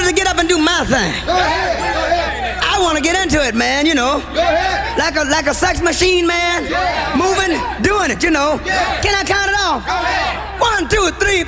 wanted to get up and do my thing. I want to get into it, man, you know. Like a sex machine, man. Moving, doing it, you know. Can I count it off? 1, 2, 3,